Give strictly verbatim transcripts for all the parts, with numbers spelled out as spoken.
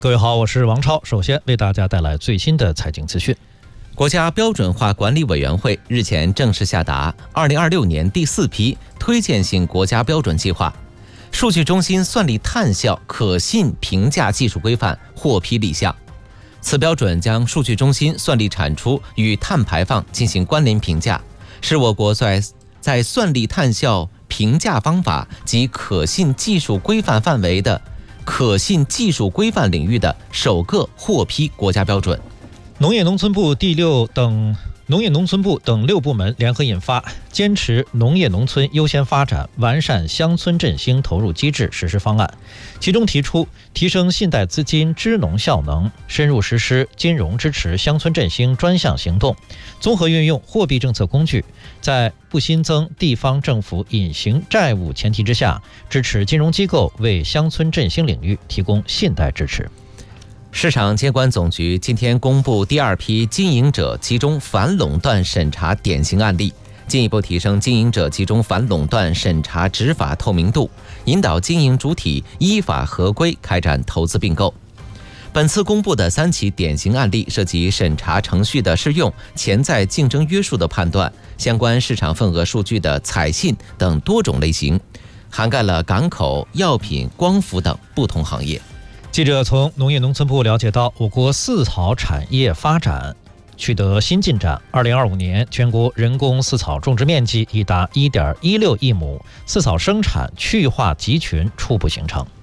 各位好，我是王超。首先为大家带来最新的财经资讯。 国家标准化管理委员会日前正式下达二零二六年第四批推荐性国家标准计划，数据中心算力碳效可信评价技术规范获批立项。此标准将数据中心算力产出与碳排放进行关联评价，是我国在在算力碳效评价方法及可信技术规范范围的可信技术规范领域的首个获批国家标准。 农业农村部第六等农业农村部等六部门联合印发《坚持农业农村优先发展，完善乡村振兴投入机制实施方案》，其中提出提升信贷资金支农效能，深入实施金融支持乡村振兴专项行动，综合运用货币政策工具，在不新增地方政府隐形债务前提之下，支持金融机构为乡村振兴领域提供信贷支持。 市场监管总局今天公布第二批经营者集中反垄断审查典型案例，进一步提升经营者集中反垄断审查执法透明度，引导经营主体依法合规开展投资并购。本次公布的三起典型案例涉及审查程序的适用、潜在竞争约束的判断、相关市场份额数据的采信等多种类型，涵盖了港口、药品、光伏等不同行业。 记者从农业农村部了解到，我国饲草产业发展取得新进展。二零二五年，全国人工饲草种植面积已达 一点一六亿亩，饲草生产去化集群初步形成。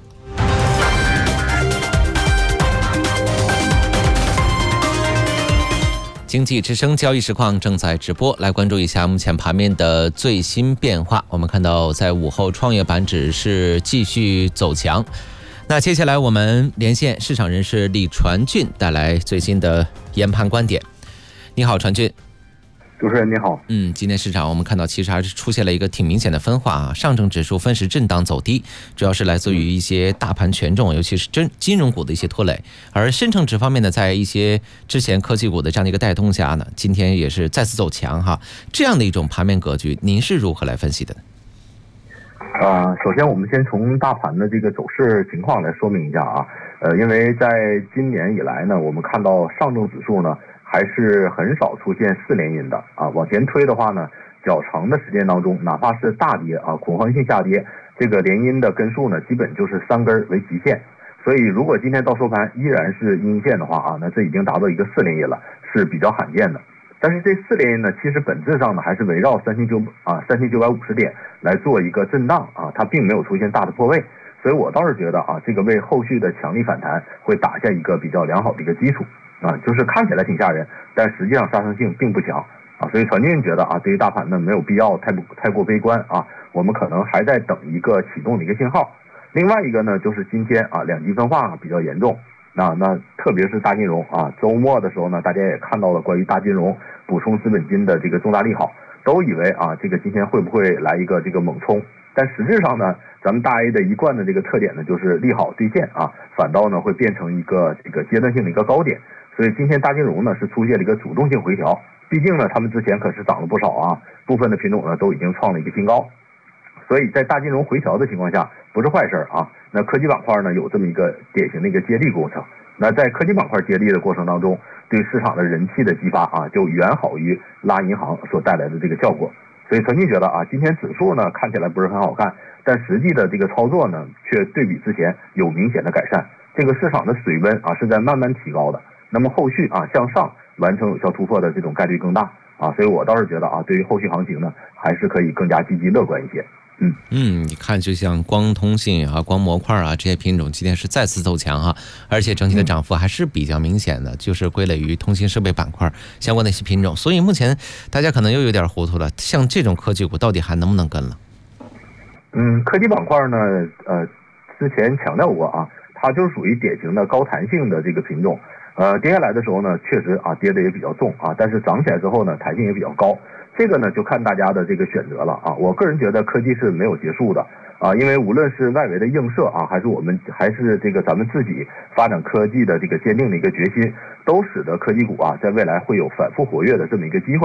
经济之声交易实况正在直播，来关注一下目前盘面的最新变化。我们看到，在午后创业板指是继续走强。那接下来我们连线市场人士李传俊，带来最新的研盘观点。你好，传俊。 主持人你好。 嗯，今天市场我们看到其实还是出现了一个挺明显的分化啊，上证指数分时震荡走低，主要是来自于一些大盘权重，尤其是真金融股的一些拖累。而深成指方面呢，在一些之前科技股的这样的一个带动下呢，今天也是再次走强哈。这样的一种盘面格局，您是如何来分析的呢？ 呃，首先我们先从大盘的这个走势情况来说明一下啊。呃，因为在今年以来呢，我们看到上证指数呢还是很少出现四连阴的啊。往前推的话呢，较长的时间当中，哪怕是大跌啊，恐慌性下跌，这个连阴的根数呢，基本就是三根为极限。所以如果今天到收盘依然是阴线的话啊，那这已经达到一个四连阴了，是比较罕见的。但是这四连阴呢，其实本质上呢还是围绕三千九啊三千九百五十点来做一个震荡啊，它并没有出现大的破位，所以我倒是觉得啊，这个为后续的强力反弹会打下一个比较良好的一个基础啊，就是看起来挺吓人，但实际上杀伤性并不强啊，所以传俊觉得啊，对于大盘呢没有必要太不太过悲观啊，我们可能还在等一个启动的一个信号。另外一个呢，就是今天啊两极分化比较严重。啊，那特别是大金融啊，周末的时候呢，大家也看到了关于大金融补充资本金的这个重大利好，都以为啊，这个今天会不会来一个这个猛冲？但实质上呢，咱们大 A 的一贯的这个特点呢，就是利好兑现啊，反倒呢会变成一个这个阶段性的一个高点。所以今天大金融呢是出现了一个主动性回调，毕竟呢他们之前可是涨了不少啊，部分的品种呢都已经创了一个新高。所以在大金融回调的情况下，不是坏事啊。那科技板块呢有这么一个典型的一个接力过程。那在科技板块接力的过程当中，对市场的人气的激发啊，就远好于拉银行所带来的这个效果。所以传俊觉得啊，今天指数呢看起来不是很好看，但实际的这个操作呢，却对比之前有明显的改善。这个市场的水温啊是在慢慢提高的。那么后续啊向上完成有效突破的这种概率更大啊，所以我倒是觉得啊，对于后续行情呢，还是可以更加积极乐观一些。嗯嗯，你看，就像光通信啊、光模块啊这些品种，今天是再次走强哈，而且整体的涨幅还是比较明显的，就是归类于通信设备板块相关的一些品种。所以目前大家可能又有点糊涂了，像这种科技股到底还能不能跟了？ 嗯，科技板块呢，呃，之前强调过啊，它就是属于典型的高弹性的这个品种。呃，跌下来的时候呢，确实啊跌的也比较重啊，但是涨起来之后呢，弹性也比较高。这个呢就看大家的这个选择了啊。我个人觉得科技是没有结束的啊，因为无论是外围的映射啊，还是我们还是这个咱们自己发展科技的这个坚定的一个决心，都使得科技股啊在未来会有反复活跃的这么一个机会。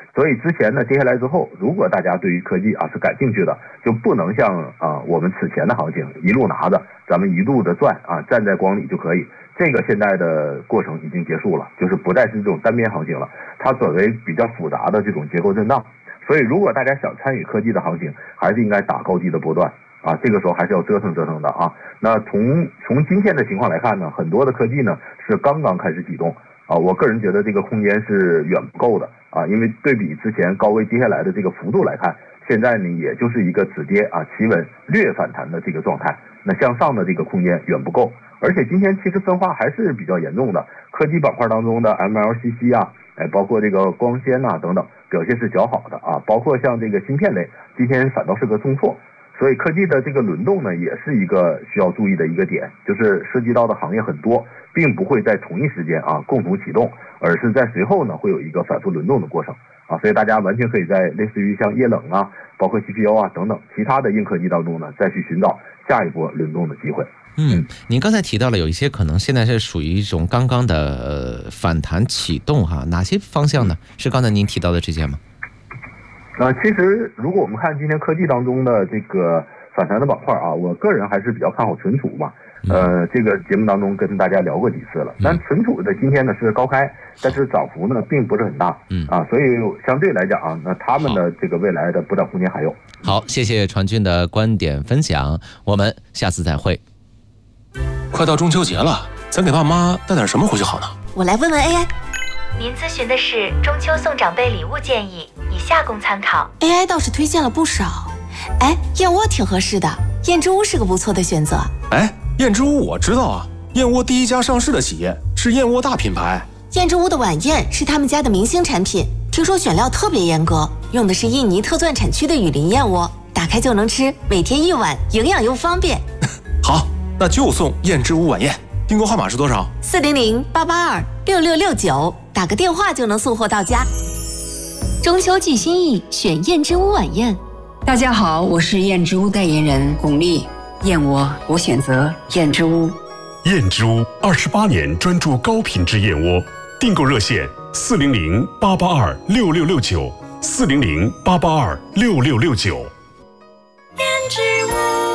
所以之前呢，接下来之后，如果大家对于科技啊是感兴趣的，就不能像啊我们此前的行情一路拿着，咱们一路的赚啊，站在光里就可以。这个现在的过程已经结束了，就是不再是这种单边行情了，它转为比较复杂的这种结构震荡。所以如果大家想参与科技的行情，还是应该打高低的波段啊，这个时候还是要折腾折腾的啊。那从从今天的情况来看呢，很多的科技呢是刚刚开始启动啊，我个人觉得这个空间是远不够的啊，因为对比之前高位跌下来的这个幅度来看，现在呢也就是一个止跌啊企稳略反弹的这个状态，那向上的这个空间远不够。而且今天其实分化还是比较严重的，科技板块当中的 M L C C 啊，哎，包括这个光纤呐、啊、等等，表现是较好的啊，包括像这个芯片类，今天反倒是个重挫。所以科技的这个轮动呢，也是一个需要注意的一个点，就是涉及到的行业很多，并不会在同一时间啊共同启动，而是在随后呢会有一个反复轮动的过程啊，所以大家完全可以在类似于像液冷啊，包括 C P U 啊等等其他的硬科技当中呢，再去寻找下一波轮动的机会。 嗯，您刚才提到了有一些可能现在是属于一种刚刚的呃反弹启动哈，哪些方向呢？是刚才您提到的这些吗？ 呃，其实如果我们看今天科技当中的这个反弹的板块啊，我个人还是比较看好存储嘛。呃，这个节目当中跟大家聊过几次了，但存储的今天呢是高开，但是涨幅呢并不是很大，嗯啊，所以相对来讲啊，那他们的这个未来的补涨空间还有。 好，谢谢传军的观点分享，我们下次再会。 快到中秋节了，咱给爸妈带点什么回去好呢？ 我来问问 A I。 您咨询的是中秋送长辈礼物建议，以下供参考。 A I 倒是推荐了不少，哎，燕窝挺合适的，燕之屋是个不错的选择。 哎，燕之屋我知道啊，燕窝第一家上市的企业，是燕窝大品牌。 燕之屋的晚宴是他们家的明星产品，听说选料特别严格，用的是印尼特钻产区的雨林燕窝，打开就能吃，每天一碗，营养又方便。 好，那就送燕之屋晚宴，订购号码是多少？ 四零零八八二六六六九，打个电话就能送货到家。 中秋寄心意，选燕之屋晚宴。 大家好，我是燕之屋代言人巩俐。燕窝我选择燕之屋。 燕之屋二十八年专注高品质燕窝，订购热线四零零八八二六六六九，四零零八八二六六六九。 燕之屋。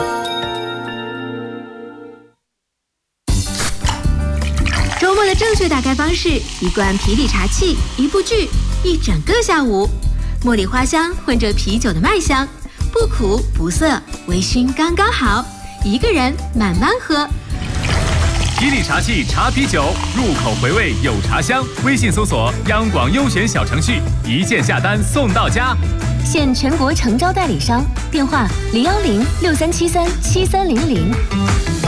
周末的正确打开方式：一罐啤酒茶气，一部剧，一整个下午。茉莉花香混着啤酒的麦香，不苦不涩，微醺刚刚好，一个人慢慢喝。 啤力茶气茶啤酒，入口回味有茶香。微信搜索央广优选小程序，一键下单送到家。 现全国诚招代理商，电话零幺零六三七三七三零零。